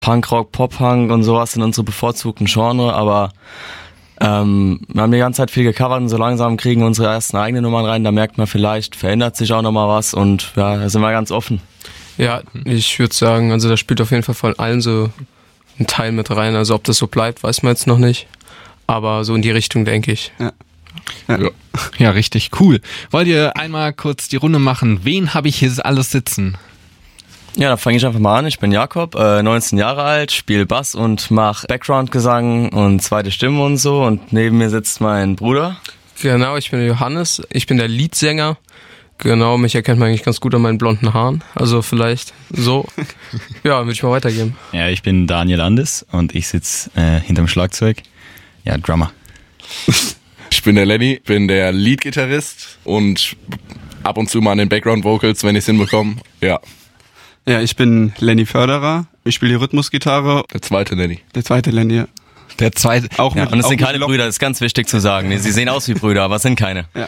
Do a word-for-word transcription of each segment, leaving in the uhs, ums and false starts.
Punkrock, Pop-Punk und sowas sind unsere bevorzugten Genre, aber ähm, wir haben die ganze Zeit viel gecovert und so langsam kriegen wir unsere ersten eigenen Nummern rein, da merkt man vielleicht, verändert sich auch nochmal was und ja, da sind wir ganz offen. Ja, ich würde sagen, also da spielt auf jeden Fall von allen so ein Teil mit rein, also ob das so bleibt, weiß man jetzt noch nicht, aber so in die Richtung, denke ich. Ja. Ja. Ja. Ja, richtig cool. Wollt ihr einmal kurz die Runde machen? Wen habe ich hier alles sitzen? Ja, dann fange ich einfach mal an. Ich bin Jakob, äh, neunzehn Jahre alt, spiele Bass und mache Background-Gesang und zweite Stimme und so. Und neben mir sitzt mein Bruder. Genau, ich bin der Johannes, ich bin der Leadsänger. Genau, mich erkennt man eigentlich ganz gut an meinen blonden Haaren. Also vielleicht so. Ja, würde ich mal weitergeben. Ja, ich bin Daniel Andes und ich sitze äh, hinterm Schlagzeug. Ja, Drummer. Ich bin der Lenny, bin der Lead-Gitarrist und ab und zu mal an den Background-Vocals, wenn ich es hinbekomme. Ja. Ja, ich bin Lenny Förderer. Ich spiele die Rhythmusgitarre. Der zweite Lenny. Der zweite Lenny, ja. Der zweite. Auch Ja, mit, und es auch sind mit keine Lock- Brüder, das ist ganz wichtig zu sagen. Nee, sie sehen aus wie Brüder, aber es sind keine. Ja.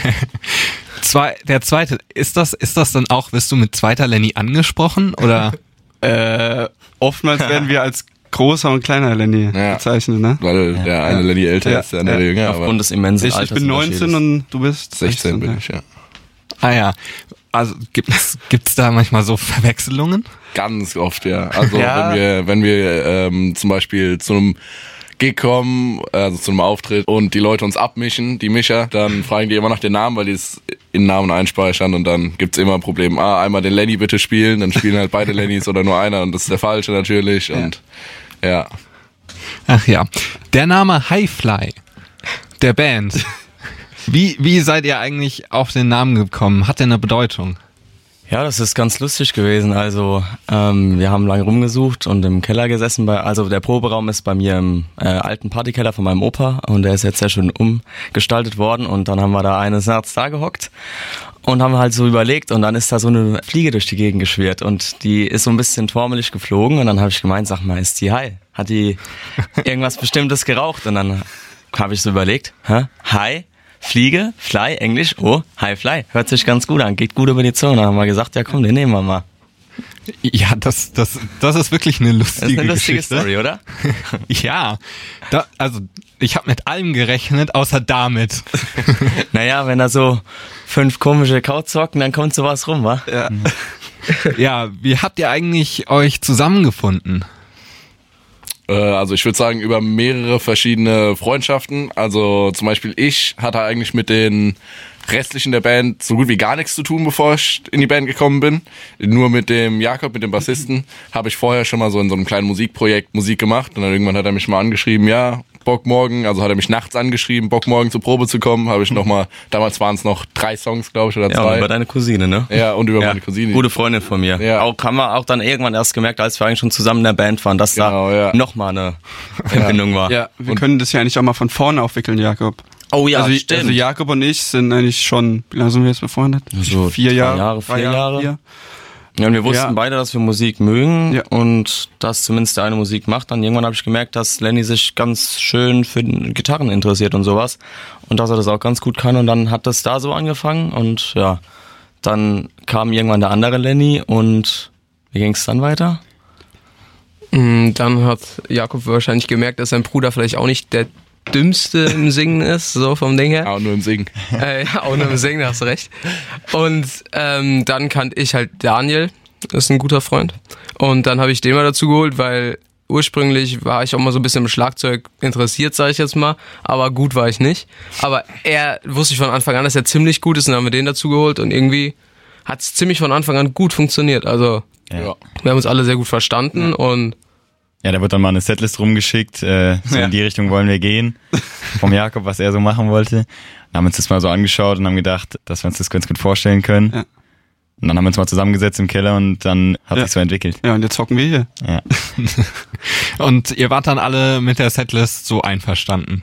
Zwei, der zweite. Ist das, ist das dann auch, wirst du mit zweiter Lenny angesprochen oder? Äh, oftmals werden wir als großer und kleiner Lenny Ja. bezeichnet, ne? Weil der eine Lenny älter Ja. ist, der andere Ja. jünger. Aufgrund Aber des immensen Ich, ich bin neunzehn und du bist sechzehn bin ja. ich, ja. Ah ja. Also gibt's, gibt's da manchmal so Verwechslungen? Ganz oft, ja. Also Ja. wenn wir, wenn wir ähm, zum Beispiel zu einem Gig kommen, also zu einem Auftritt und die Leute uns abmischen, die Mischer, dann fragen die immer nach den Namen, weil die es in Namen einspeichern und dann gibt's immer ein Problem. Ah, einmal den Lenny bitte spielen, dann spielen halt beide Lennys oder nur einer und das ist der falsche natürlich und ja. Ach ja. Der Name Highfly, der Band. Wie, wie seid ihr eigentlich auf den Namen gekommen? Hat der eine Bedeutung? Ja, das ist ganz lustig gewesen. Also ähm, wir haben lange rumgesucht und im Keller gesessen. Bei, also der Proberaum ist bei mir im äh, alten Partykeller von meinem Opa und der ist jetzt sehr schön umgestaltet worden. Und dann haben wir da eines Nachts da gehockt und haben halt so überlegt und dann ist da so eine Fliege durch die Gegend geschwirrt und die ist so ein bisschen tormelig geflogen und dann habe ich gemeint, sag mal, ist die high? Hat die irgendwas Bestimmtes geraucht? Und dann habe ich so überlegt, hä? High? Fliege, Fly, Englisch, oh, High Fly. Hört sich ganz gut an, geht gut über die Zunge. Dann haben wir gesagt, ja komm, den nehmen wir mal. Ja, das, das, das ist wirklich eine lustige Das ist eine lustige Geschichte. Story, oder? Ja, da, also ich habe mit allem gerechnet, außer damit. Naja, wenn da so fünf komische Kauz hocken, dann kommt sowas rum, wa? Ja. Ja, wie habt ihr eigentlich euch zusammengefunden? Äh, Also ich würde sagen, über mehrere verschiedene Freundschaften. Also zum Beispiel ich hatte eigentlich mit den restlichen der Band so gut wie gar nichts zu tun, bevor ich in die Band gekommen bin. Nur mit dem Jakob, mit dem Bassisten, habe ich vorher schon mal so in so einem kleinen Musikprojekt Musik gemacht. Und dann irgendwann hat er mich mal angeschrieben, ja, Bock morgen, also hat er mich nachts angeschrieben, Bock morgen zur Probe zu kommen. Habe ich nochmal, damals waren es noch drei Songs, glaube ich, oder Ja, und zwei. über deine Cousine, ne? Ja, und über Ja, meine Cousine. gute Freundin von mir. Ja. Auch haben wir auch dann irgendwann erst gemerkt, als wir eigentlich schon zusammen in der Band waren, dass Genau, da ja. nochmal eine Verbindung war. Ja, wir können das ja eigentlich auch mal von vorne aufwickeln, Jakob. Oh ja, also, stimmt. also Jakob und ich sind eigentlich schon, wie lange sind wir jetzt befreundet? So vier drei Jahre, Jahre, drei vier Jahre. vier. Ja, und wir wussten Ja. beide, dass wir Musik mögen Ja. und dass zumindest der eine Musik macht. Dann irgendwann habe ich gemerkt, dass Lenny sich ganz schön für Gitarren interessiert und sowas und dass er das auch ganz gut kann und dann hat das da so angefangen und ja, dann kam irgendwann der andere Lenny und wie ging es dann weiter? Mm, Dann hat Jakob wahrscheinlich gemerkt, dass sein Bruder vielleicht auch nicht der Dümmste im Singen ist, so vom Ding her. Ja, nur im Singen. Äh, ja, auch nur im Singen, hast du recht. Und ähm, dann kannte ich halt Daniel, ist ein guter Freund. Und dann habe ich den mal dazu geholt, weil ursprünglich war ich auch mal so ein bisschen im Schlagzeug interessiert, sage ich jetzt mal. Aber gut war ich nicht. Aber er wusste ich von Anfang an, dass er ziemlich gut ist und dann haben wir den dazu geholt. Und irgendwie hat es ziemlich von Anfang an gut funktioniert. Also Ja. wir haben uns alle sehr gut verstanden und Ja, da wird dann mal eine Setlist rumgeschickt, äh, so Ja. in die Richtung wollen wir gehen, vom Jakob, was er so machen wollte. Dann haben wir uns das mal so angeschaut und haben gedacht, dass wir uns das ganz gut vorstellen können. Ja. Und dann haben wir uns mal zusammengesetzt im Keller und dann hat Ja. sich so entwickelt. Ja, und jetzt hocken wir hier. Ja. Und ihr wart dann alle mit der Setlist so einverstanden?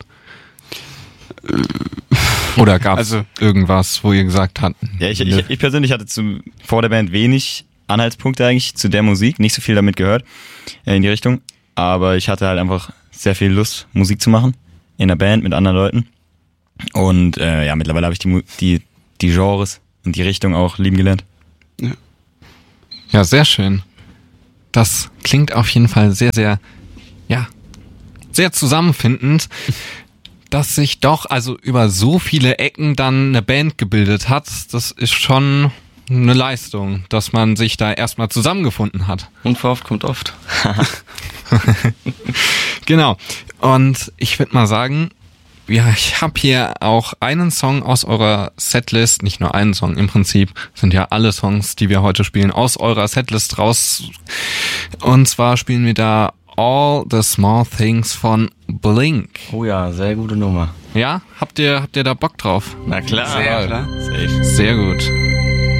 Oder gab's Also- irgendwas, wo ihr gesagt habt? Ja, ich, ich, ich persönlich hatte zu, vor der Band wenig Anhaltspunkte eigentlich zu der Musik, nicht so viel damit gehört äh, in die Richtung, aber ich hatte halt einfach sehr viel Lust, Musik zu machen in der Band mit anderen Leuten und äh, ja, mittlerweile habe ich die, Mu- die, die Genres und die Richtung auch lieben gelernt. Ja, sehr schön. Das klingt auf jeden Fall sehr, sehr, ja, sehr zusammenfindend, dass sich doch also über so viele Ecken dann eine Band gebildet hat. Das ist schon eine Leistung, dass man sich da erstmal zusammengefunden hat. Unverhofft kommt oft. Genau. Und ich würde mal sagen, ja, ich habe hier auch einen Song aus eurer Setlist, nicht nur einen Song, im Prinzip sind ja alle Songs, die wir heute spielen, aus eurer Setlist raus. Und zwar spielen wir da All the Small Things von Blink. Oh ja, sehr gute Nummer. Ja, habt ihr habt ihr da Bock drauf? Na klar. Sehr klar. Sehr gut.